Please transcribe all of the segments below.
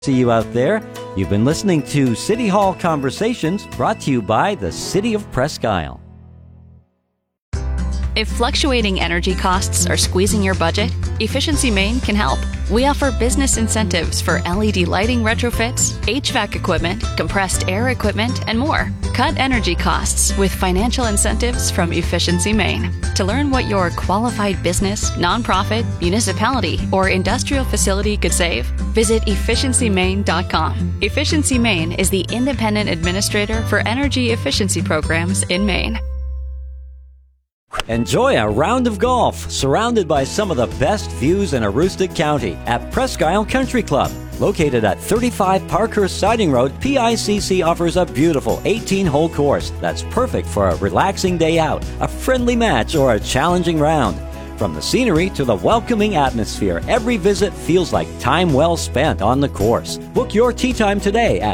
See you out there. You've been listening to City Hall Conversations, brought to you by the City of Presque Isle. If fluctuating energy costs are squeezing your budget, Efficiency Maine can help. We offer business incentives for LED lighting retrofits, HVAC equipment, compressed air equipment, and more. Cut energy costs with financial incentives from Efficiency Maine. To learn what your qualified business, nonprofit, municipality, or industrial facility could save, visit efficiencymaine.com. Efficiency Maine is the independent administrator for energy efficiency programs in Maine. Enjoy a round of golf surrounded by some of the best views in Aroostook County at Presque Isle Country Club. Located at 35 Parkhurst Siding Road, PICC offers a beautiful 18-hole course that's perfect for a relaxing day out, a friendly match, or a challenging round. From the scenery to the welcoming atmosphere, every visit feels like time well spent on the course. Book your tee time today at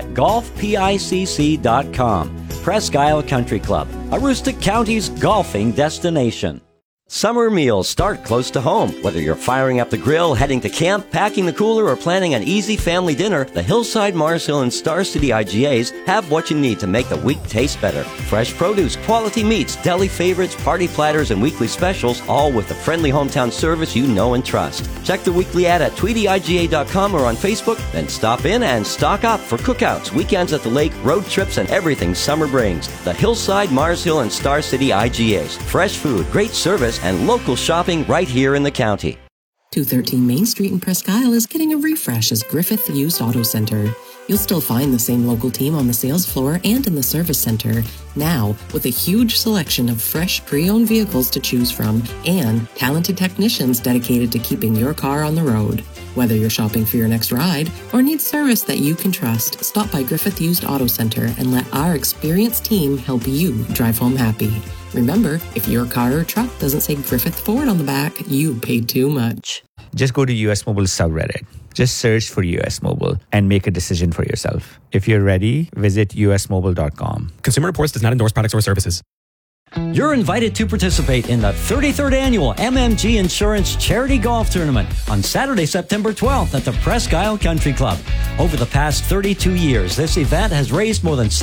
golfpicc.com. Presque Isle Country Club, Aroostook County's golfing destination. Summer meals start close to home. Whether you're firing up the grill, heading to camp, packing the cooler, or planning an easy family dinner, the Hillside, Mars Hill, and Star City IGAs have what you need to make the week taste better. Fresh produce, quality meats, deli favorites, party platters, and weekly specials, all with the friendly hometown service you know and trust. Check the weekly ad at TweetyIGA.com or on Facebook, then stop in and stock up for cookouts, weekends at the lake, road trips, and everything summer brings. The Hillside, Mars Hill, and Star City IGAs. Fresh food, great service, and local shopping right here in the county. 213 Main Street in Presque Isle is getting a refresh as Griffith Used Auto Center. You'll still find the same local team on the sales floor and in the service center, now with a huge selection of fresh pre-owned vehicles to choose from and talented technicians dedicated to keeping your car on the road. Whether you're shopping for your next ride or need service that you can trust, stop by Griffith Used Auto Center and let our experienced team help you drive home happy. Remember, if your car or truck doesn't say Griffith Ford on the back, you paid too much. Just go to US Mobile subreddit. Just search for US Mobile and make a decision for yourself. If you're ready, visit usmobile.com. Consumer Reports does not endorse products or services. You're invited to participate in the 33rd Annual MMG Insurance Charity Golf Tournament on Saturday, September 12th at the Presque Isle Country Club. Over the past 32 years, this event has raised more than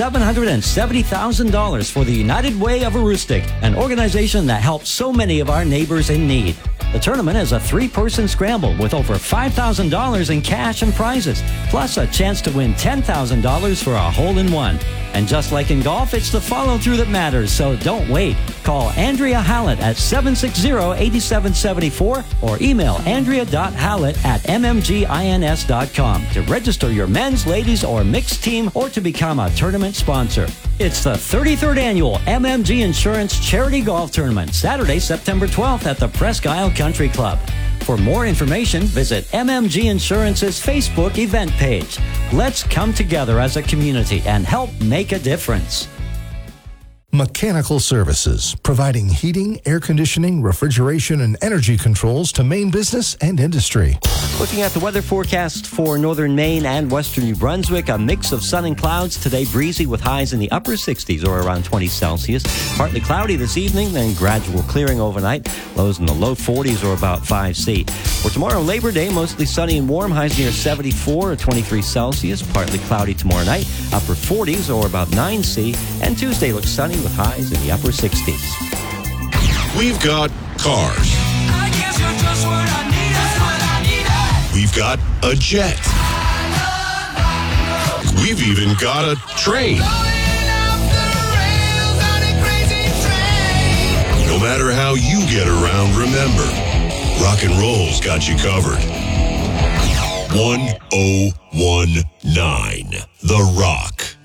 $770,000 for the United Way of Aroostook, an organization that helps so many of our neighbors in need. The tournament is a 3-person scramble with over $5,000 in cash and prizes, plus a chance to win $10,000 for a hole-in-one. And just like in golf, it's the follow-through that matters, so don't wait. Call Andrea Hallett at 760-8774 or email andrea.hallett@mmgins.com to register your men's, ladies, or mixed team or to become a tournament sponsor. It's the 33rd Annual MMG Insurance Charity Golf Tournament, Saturday, September 12th at the Presque Isle Country Club. For more information, visit MMG Insurance's Facebook event page. Let's come together as a community and help make a difference. Mechanical Services, providing heating, air conditioning, refrigeration, and energy controls to Maine business and industry. Looking at the weather forecast for northern Maine and western New Brunswick, a mix of sun and clouds. Today, breezy with highs in the upper 60s or around 20 Celsius. Partly cloudy this evening, then gradual clearing overnight. Lows in the low 40s or about 5 C. For tomorrow, Labor Day, mostly sunny and warm. Highs near 74 or 23 Celsius. Partly cloudy tomorrow night. Upper 40s or about 9 C. And Tuesday looks sunny with highs in the upper 60s. We've got cars. I guess you're just what I need. That's what I need. We've got a jet. We've even got a train. No matter how you get around, remember, rock and roll's got you covered. 1019 The Rock.